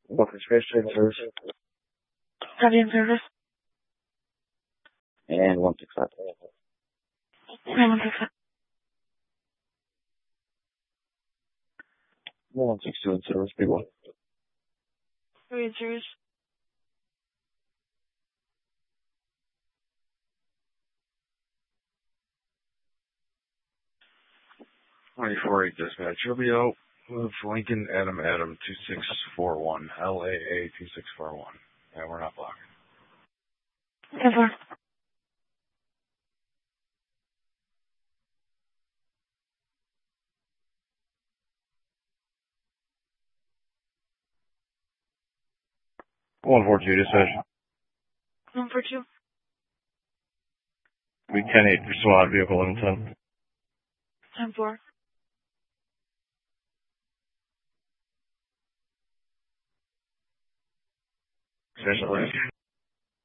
What for space trade service? Copy in service. And 165. 165. 162 in service, big one. 3 in service. Twenty-four 8 dispatch. You'll be out with Lincoln Adam 2641. LAA 2641. Yeah, we're not blocking. Yes, sir. One 4-2 dispatch. 142. We 10-8 for SWAT vehicle in 10. 10-4. Station